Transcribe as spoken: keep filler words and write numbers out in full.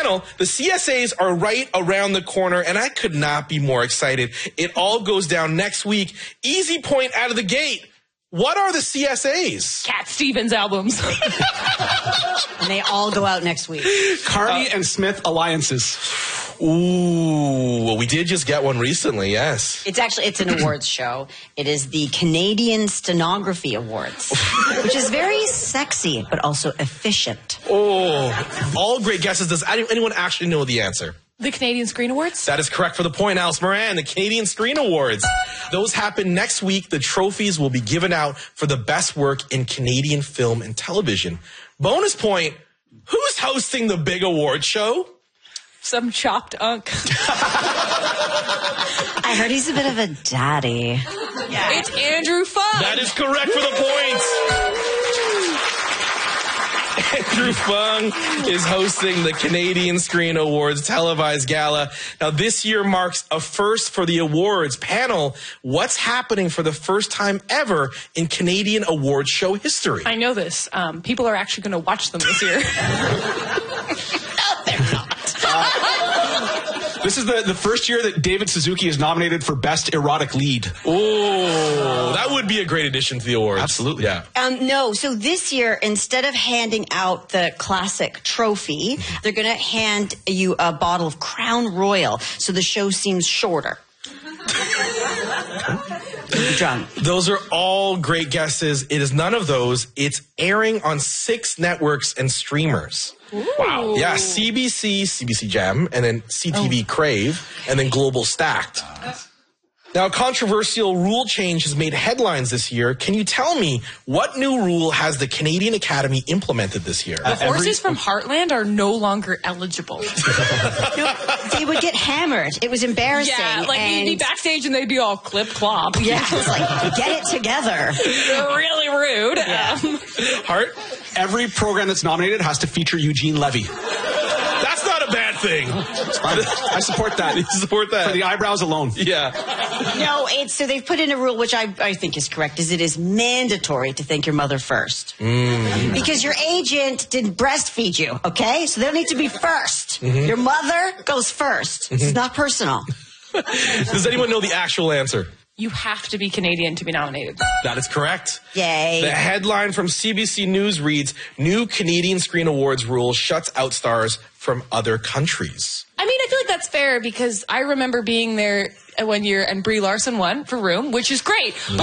panel, the C S As are right around the corner, and I could not be more excited. It all goes down next week. Easy point out of the gate. What are the C S As? Cat Stevens albums. And they all go out next week. Carney uh, and Smith alliances. Ooh, well, we did just get one recently, yes. It's actually, it's an awards show. It is the Canadian Stenography Awards, which is very sexy, but also efficient. Oh, all great guesses. Does anyone actually know the answer? The Canadian Screen Awards? That is correct for the point, Alice Moran. The Canadian Screen Awards. Those happen next week. The trophies will be given out for the best work in Canadian film and television. Bonus point, who's hosting the big award show? Some chopped unk. I heard he's a bit of a daddy. Yeah. It's Andrew Fung. That is correct for the points. Andrew Fung is hosting the Canadian Screen Awards televised gala. Now, this year marks a first for the awards panel. What's happening for the first time ever in Canadian awards show history? I know this. Um, people are actually going to watch them this year. No, they're not. Uh, this is the, the first year that David Suzuki is nominated for Best Erotic Lead. Oh, that would be a great addition to the awards. Absolutely. Yeah. Um, no, so this year, instead of handing out the classic trophy, they're going to hand you a bottle of Crown Royal, so the show seems shorter. Drunk. Those are all great guesses. It is none of those. It's airing on six networks and streamers. Ooh. Wow. Yeah, C B C, C B C Gem, and then C T V oh. Crave, and then Global Stacked. Now, a controversial rule change has made headlines this year. Can you tell me what new rule has the Canadian Academy implemented this year? The uh, horses every... from Heartland are no longer eligible. No, they would get hammered. It was embarrassing. Yeah, like and... you'd be backstage and they'd be all clip clop. Yeah, it's like, get it together. They're really rude. Yeah. Um, Hart? Every program that's nominated has to feature Eugene Levy. That's not a bad thing. It's fine. I support that. You support that. For the eyebrows alone. Yeah. No, it's so they've put in a rule, which I, I think is correct, is it is mandatory to thank your mother first. Mm. Because your agent didn't breastfeed you, okay? So they don't need to be first. Mm-hmm. Your mother goes first. Mm-hmm. It's not personal. Does anyone know the actual answer? You have to be Canadian to be nominated. That is correct. Yay. The headline from C B C News reads, New Canadian Screen Awards rule shuts out stars from other countries. I mean, I feel like that's fair because I remember being there one year and Brie Larson won for Room, which is great.